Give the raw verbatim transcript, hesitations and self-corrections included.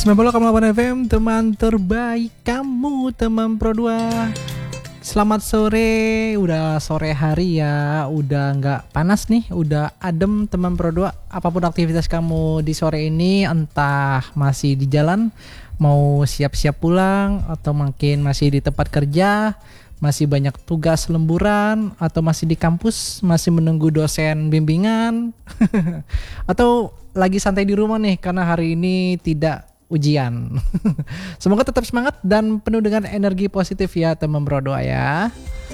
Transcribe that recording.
sembilan puluh koma delapan F M, teman terbaik kamu, teman Pro dua. Selamat sore, udah sore hari ya, udah nggak panas nih, udah adem teman Pro dua. Apapun aktivitas kamu di sore ini, entah masih di jalan, mau siap-siap pulang, atau mungkin masih di tempat kerja, masih banyak tugas lemburan, atau masih di kampus, masih menunggu dosen bimbingan, atau lagi santai di rumah nih karena hari ini tidak ujian. Semoga tetap semangat dan penuh dengan energi positif ya teman Pro dua ya.